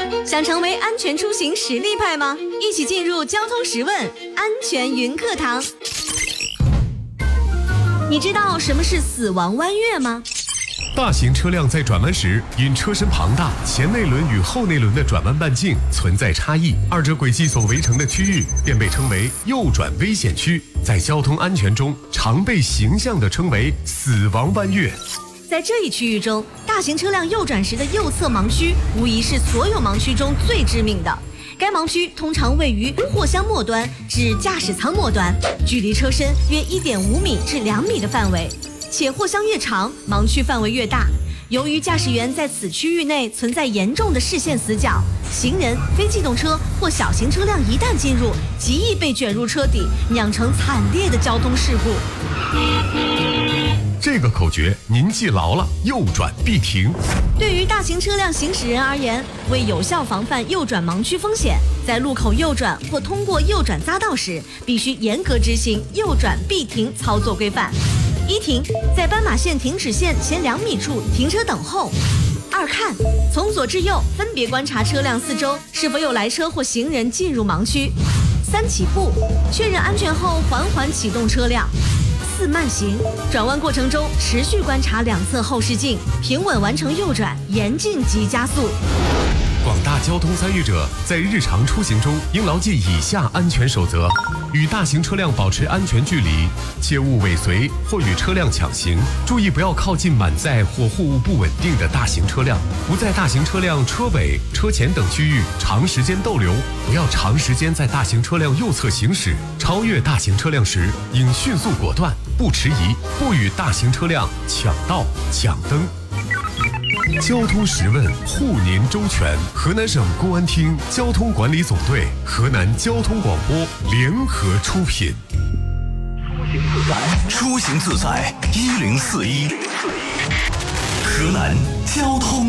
想成为安全出行实力派吗？一起进入交通十问安全云课堂。你知道什么是死亡弯月吗？ 大型车辆在转弯时，因车身庞大，前内轮与后内轮的转弯半径存在差异，二者轨迹所围成的区域便被称为右转危险区，在交通安全中常被形象地称为死亡弯月。 在这一区域中，大型车辆右转时的右侧盲区无疑是所有盲区中最致命的。该盲区通常位于货箱末端至驾驶舱末端，距离车身约1.5米至2米的范围，且货箱越长，盲区范围越大。由于驾驶员在此区域内存在严重的视线死角，行人、非机动车或小型车辆一旦进入，极易被卷入车底，酿成惨烈的交通事故。 这个口诀您记牢了，右转必停。 对于大型车辆行驶人而言，为有效防范右转盲区风险，在路口右转或通过右转匝道时，必须严格执行右转必停操作规范。一停，在斑马线停止线前2米处停车等候。二看，从左至右分别观察车辆四周是否有来车或行人进入盲区。三起步，确认安全后缓缓启动车辆。四慢行，转弯过程中持续观察两侧后视镜，平稳完成右转，严禁急加速。 广大交通参与者在日常出行中应牢记以下安全守则：与大型车辆保持安全距离，切勿尾随或与车辆抢行，注意不要靠近满载或货物不稳定的大型车辆，不在大型车辆车尾、车前等区域长时间逗留，不要长时间在大型车辆右侧行驶，超越大型车辆时应迅速果断，不迟疑，不与大型车辆抢道、抢灯。交通十问护您周全，河南省公安厅交通管理总队、河南交通广播联合出品。 出行自在，1041，河南交通。